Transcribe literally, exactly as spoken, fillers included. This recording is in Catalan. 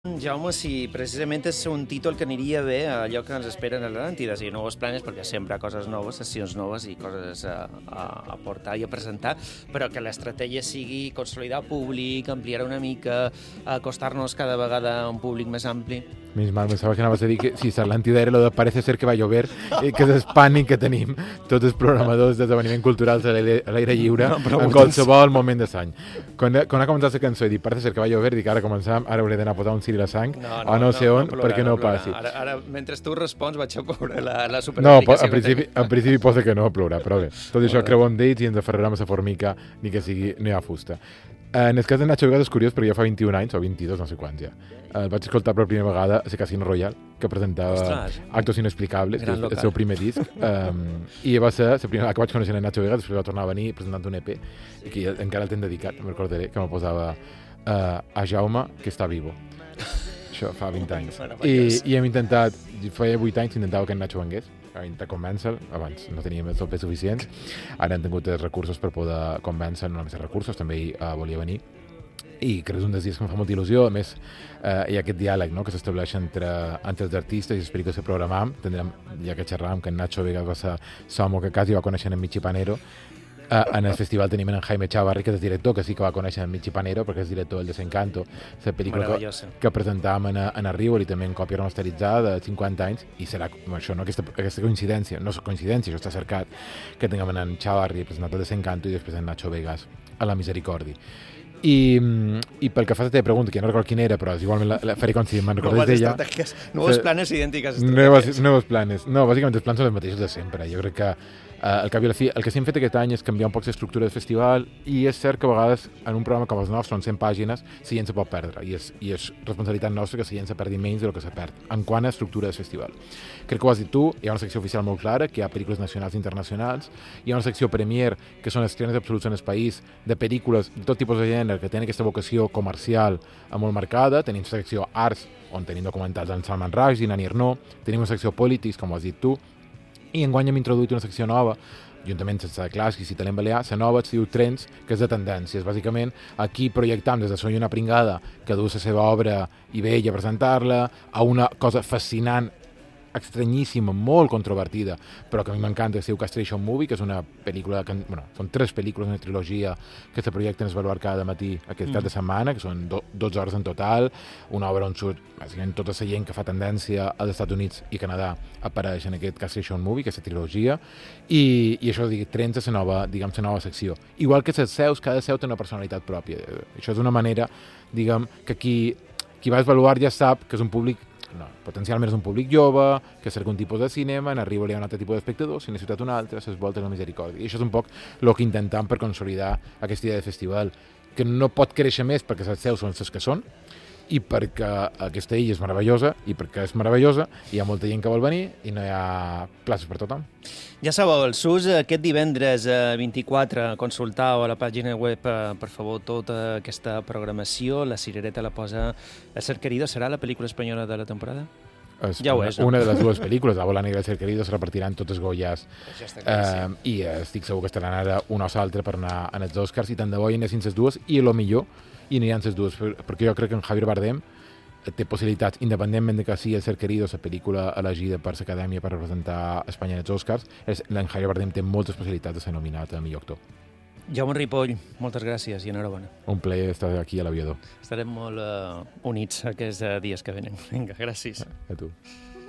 Jaume, si precisament és un títol que aniria bé a allò que ens esperen a l'Atlàntida, i nous planes, perquè sempre hi ha coses noves, sessions noves i coses a, a, a portar i a presentar, però que l'estratègia sigui consolidar el públic, ampliar una mica, acostar-nos cada vegada a un públic més ampli. Menys mal, pensava que anaves a dir que si l'Atlàntida era lo de parece ser que va llover, eh, que és el pànic que tenim tots els programadors d'esdeveniments culturals a l'aire lliure no, en qualsevol moment de l'any. Quan, quan ha començat la cançó i dic parece ser que va llover, dic ara començam, ara hauré d'anar a posar un ciri a la sang no, no, o no, no sé on, no, no perquè no, no passi. Ara, ara, mentre tu respons, vaig a ploure la, la No, superaplicació. en principi, en principi posa que no plourà, però bé. Tot això creu amb d'ells i ens aferrarem a la formica ni que sigui, no hi ha fusta. En el cas de Nacho Vegas és curiós perquè ja fa vint-i-un anys, o vint-i-dos, no sé quants ja. El vaig escoltar per primera vegada a la Casino Royale, que presentava Ostres. Actos Inexplicables, que és el seu primer disc. Um, I va ser la primera que vaig conèixer en Nacho Vegas, després va tornar a venir presentant un E P, i que encara el tenen dedicat, em recordaré, que me posava uh, a Jaume, que està vivo. Això fa vint anys. I, i hem intentat, feia vuit anys, intentava que en Nacho vengués, a intentar convèncer, abans no teníem els sopes suficients, ara hem tingut els recursos per poder convèncer, no només els recursos, també ell uh, volia venir, i crec que és un dels dies que em fa molta il·lusió. A més, eh, hi ha aquest diàleg no?, que s'estableix entre, entre els artistes i les pel·lícules que programam. Tindrem, ja que xerràvem, que en Nacho Vegas va ser Somo, que quasi va conèixer en Michi Panero. Eh, en el festival tenim en Jaime Chavarri, que és el director, que sí que va conèixer en Michi Panero, perquè és director del Desencanto, la pel·lícula que, que presentàvem en, en Arrival i també en còpia remasteritzada de cinquanta anys, i serà això, no? aquesta, aquesta coincidència, no és coincidència, això està cercat, que tinguem en Chavarri presentat el Desencanto i després en Nacho Vegas a la Misericòrdia. I, i pel que fa a la teva pregunta, que ja no recordo quina era, però igualment la, la faré com si me'n recordés d'ella. Nous planes idèntiques. Nous, nous planes. No, bàsicament els plans són els mateixos de sempre. Jo crec que Uh, al cap i a la fi, el que hem fet aquest any és canviar un poc l'estructura del festival, i és cert que a vegades en un programa com els nostres, són cent pàgines, la gent se pot perdre, i és, i és responsabilitat nostra que la gent se perdi menys del que se perd, en quant a estructura del festival. Crec que ho has dit tu, hi ha una secció oficial molt clara, que hi ha pel·lícules nacionals i internacionals, hi ha una secció premier, que són estrenes absoluts en el país, de pel·lícules de tot tipus de gènere, que tenen aquesta vocació comercial molt marcada. Tenim la secció arts, on tenim documentals en Salman Rushdie, Nani Ernaux, tenim una secció polítics, com ho has dit tu, i enguany hem introduït una secció nova, juntament amb la Clàssics i Talent Balear. La nova es diu Trends, que és de tendències. Bàsicament, aquí projectam des de Soy una pringada, que du la seva obra i ve ella a presentar-la, a una cosa fascinant, estranyíssima, molt controvertida, però que a mi m'encanta, que es diu Castration Movie, que és una pel·lícula, que, bueno, són tres pel·lícules, una trilogia que se projecten es Baluart cada matí aquest mm. cap de setmana, que són do, dotze hores en total, una obra on surt bàsicament tota la gent que fa tendència als Estats Units i Canadà apareix en aquest Castration Movie, aquesta trilogia, i, i això dic, Trends és la nova, diguem, la nova secció. Igual que les seus, cada seu té una personalitat pròpia. Això és una manera, diguem, que qui, qui va a Baluart ja sap que és un públic, no, potencialment és un públic jove, que cerca un tipus de cinema, en Arriba hi ha un altre tipus d'espectadors, si necessitat un altre, ses voltes la misericòrdia. I això és un poc el que intentem per consolidar aquesta idea de festival, que no pot créixer més perquè les seus són les que són, i perquè aquesta illa és meravellosa, i perquè és meravellosa, hi ha molta gent que vol venir i no hi ha places per tothom. Ja sabeu, el S U S aquest divendres vint-i-quatre, consultau a la pàgina web, per favor, tota aquesta programació. La cirereta la posa El Ser Querido. Serà la pel·lícula espanyola de la temporada? És ja ho és, no? Una de les dues pel·lícules, La Bola Negra i El Ser Querido, se repartiran totes Goyas. Eh, I estic segur que estaran ara una o l'altra per anar en els Oscars, i tant de bo hi anessin les dues, i a lo millor i aniran les dues, perquè jo crec que en Javier Bardem té possibilitats, independentment de que sigui El Ser Querido, la pel·lícula elegida per l'Acadèmia per representar Espanya en els Oscars, en Javier Bardem té moltes possibilitats de ser nominat a millor actor. Jaume Ripoll, moltes gràcies i enhorabona. Un plaer estar aquí a l'Aviador. Estarem molt uh, units aquests uh, dies que venen. Vinga, gràcies. A tu.